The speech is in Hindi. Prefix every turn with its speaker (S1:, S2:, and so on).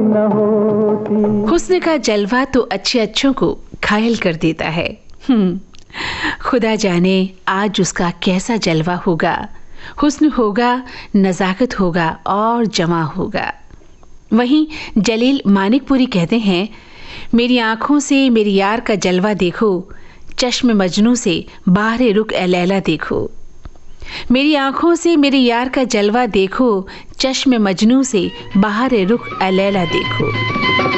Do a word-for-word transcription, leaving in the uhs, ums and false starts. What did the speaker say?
S1: न होती।
S2: हुस्न का जलवा तो अच्छे अच्छों को घायल कर देता है। हम्म खुदा जाने आज उसका कैसा जलवा होगा। हुस्न होगा, नज़ाकत होगा और जमा होगा। वहीं जलील मानिकपुरी कहते हैं, मेरी आंखों से मेरी यार का जलवा देखो, चश्म मजनू से बाहरे रुख ए लैला देखो। मेरी आंखों से मेरे यार का जलवा देखो, चश्म मजनू से बाहरे रुख ए लैला देखो।